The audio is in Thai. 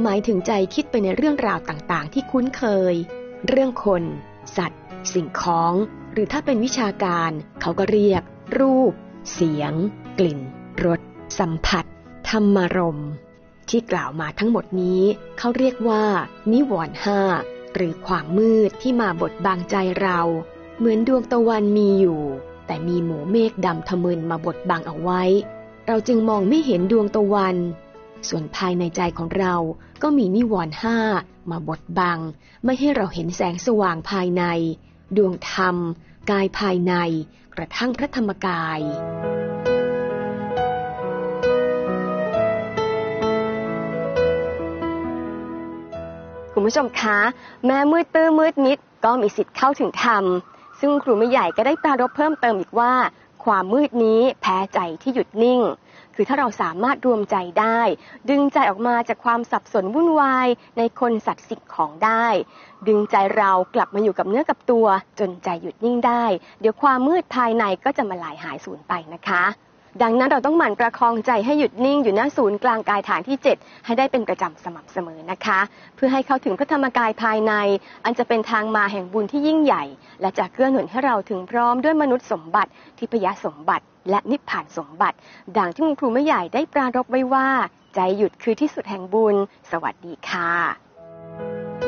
หมายถึงใจคิดไปในเรื่องราวต่างๆที่คุ้นเคยเรื่องคนสัตว์สิ่งของหรือถ้าเป็นวิชาการเขาก็เรียกรูปเสียงกลิ่นรสสัมผัสธรรมารมณ์ที่กล่าวมาทั้งหมดนี้เขาเรียกว่านิวรณ์ห้าหรือความมืดที่มาบดบังใจเราเหมือนดวงตะวันมีอยู่แต่มีหมู่เมฆดำทะมึนมาบดบังเอาไว้เราจึงมองไม่เห็นดวงตะวันส่วนภายในใจของเราก็มีนิวรณ์ห้ามาบดบังไม่ให้เราเห็นแสงสว่างภายในดวงธรรมกายภายในกระทั่งพระธรรมกายคุณผู้ชมคะแม้มืดตื้อมืดมิดก็มีสิทธิ์เข้าถึงธรรมซึ่งครูไม่ใหญ่ก็ได้ปรารภเพิ่มเติมอีกว่าความมืดนี้แพ้ใจที่หยุดนิ่งคือถ้าเราสามารถรวมใจได้ดึงใจออกมาจากความสับสนวุ่นวายในคนสัตว์สิ่งของได้ดึงใจเรากลับมาอยู่กับเนื้อกับตัวจนใจหยุดนิ่งได้เดี๋ยวความมืดภายในก็จะมาลายหายสูญไปนะคะดังนั้นเราต้องหมั่นประคองใจให้หยุดนิ่งอยู่หน้าศูนย์กลางกายฐานที่7ให้ได้เป็นประจำสม่ำเสมอนะคะเพื่อให้เข้าถึงพระธรรมกายภายในอันจะเป็นทางมาแห่งบุญที่ยิ่งใหญ่และจะเกื้อหนุนให้เราถึงพร้อมด้วยมนุษย์สมบัติทิพยสมบัติและนิพพานสมบัติดังที่คุณครูแม่ใหญ่ได้ปรารภไว้ว่าใจหยุดคือที่สุดแห่งบุญสวัสดีค่ะ